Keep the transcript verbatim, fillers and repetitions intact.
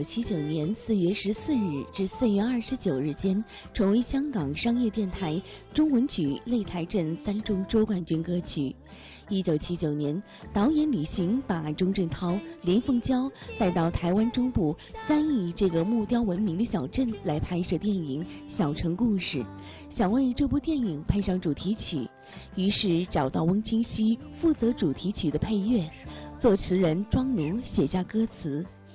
七九年四月十四日至四月二十九日间，成为香港商业电台中文曲擂台阵三中周冠军歌曲。一九七九年，导演李行把钟镇涛、林凤娇带到台湾中部三义这个木雕闻名的小镇来拍摄电影《小城故事》，想为这部电影配上主题曲，于是找到翁清溪负责主题曲的配乐，作词人庄奴写下歌词。